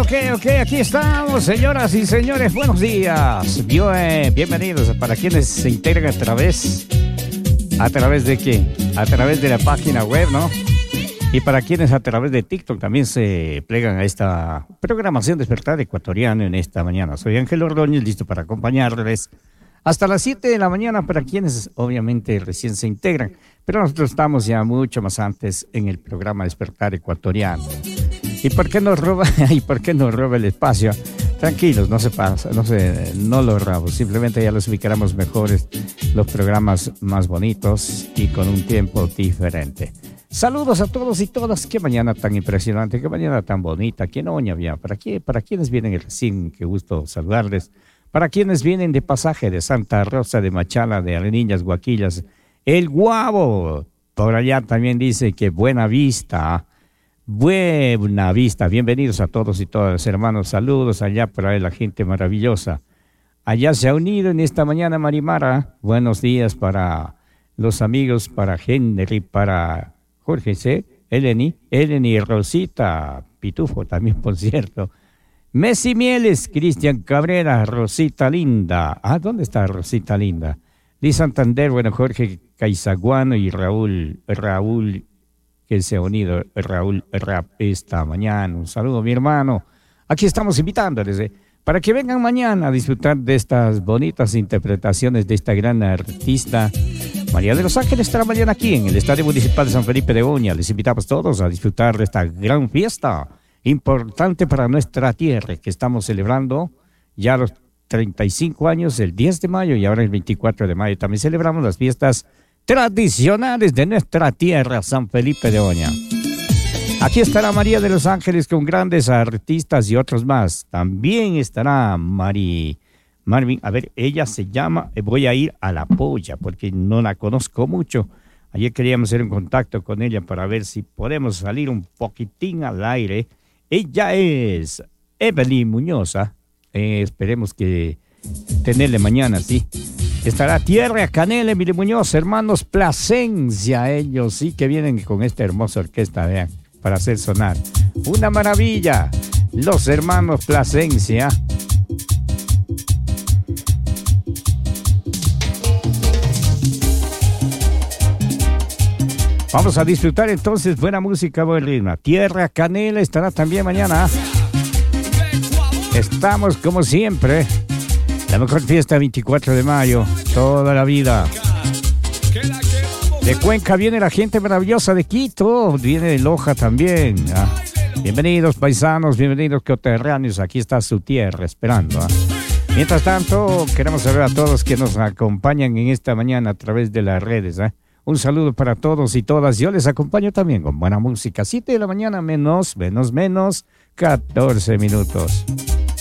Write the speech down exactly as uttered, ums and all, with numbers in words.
ok, ok, aquí estamos, señoras y señores, buenos días. Bien, bienvenidos para quienes se integran a través, ¿a través de qué? A través de la página web, ¿no? Y para quienes a través de TikTok también se plegan a esta programación Despertar Ecuatoriano en esta mañana. Soy Ángel Ordóñez, listo para acompañarles hasta las siete de la mañana para quienes obviamente recién se integran. Pero nosotros estamos ya mucho más antes en el programa Despertar Ecuatoriano. ¿Y por qué nos roba? ¿Y por qué nos roba el espacio? Tranquilos, no se pasa, no se, no lo robamos. Simplemente ya los ubicaremos mejores, los programas más bonitos y con un tiempo diferente. Saludos a todos y todas. Qué mañana tan impresionante, qué mañana tan bonita. ¿Quién no había? ¿Para qué? Para quienes vienen recién, qué gusto saludarles. Para quienes vienen de pasaje de Santa Rosa de Machala, de Areniñas, Guaquillas, El Guabo. Por allá también dice que Buena Vista. Buena Vista, bienvenidos a todos y todas, hermanos, saludos allá para la gente maravillosa. Allá se ha unido en esta mañana Marimara, buenos días para los amigos, para Henry, para Jorge C., Eleni, Eleni, Rosita, Pitufo también, por cierto. Messi Mieles, Cristian Cabrera, Rosita Linda. Ah, ¿dónde está Rosita Linda? Liz Santander, bueno, Jorge Caizaguano y Raúl, Raúl, que se ha unido Raúl Rap esta mañana. Un saludo, mi hermano. Aquí estamos invitándoles eh, para que vengan mañana a disfrutar de estas bonitas interpretaciones de esta gran artista. María de los Ángeles estará mañana aquí en el Estadio Municipal de San Felipe de Oña. Les invitamos todos a disfrutar de esta gran fiesta importante para nuestra tierra que estamos celebrando ya los treinta y cinco años, el diez de mayo y ahora el veinticuatro de mayo. También celebramos las fiestas tradicionales de nuestra tierra, San Felipe de Oña. Aquí estará María de los Ángeles con grandes artistas y otros más. También estará Mari, Marvin, a ver, ella se llama, voy a ir a La Polla porque no la conozco mucho. Ayer queríamos hacer un contacto con ella para ver si podemos salir un poquitín al aire. Ella es Evelyn Muñoza. Eh, esperemos que tenerle mañana, sí. Estará Tierra Canela, Emilio Muñoz, hermanos Plasencia, ellos sí que vienen con esta hermosa orquesta, vean, para hacer sonar. Una maravilla, los hermanos Plasencia. Vamos a disfrutar entonces buena música, buen ritmo. Tierra Canela estará también mañana. Estamos como siempre. La mejor fiesta veinticuatro de mayo, toda la vida. De Cuenca viene la gente maravillosa de Quito, viene de Loja también. ¿Ah? Bienvenidos paisanos, bienvenidos coterráneos, aquí está su tierra esperando. ¿Ah? Mientras tanto, queremos saber a todos que nos acompañan en esta mañana a través de las redes. ¿Ah? Un saludo para todos y todas, yo les acompaño también con buena música. siete de la mañana menos, menos, menos, catorce minutos.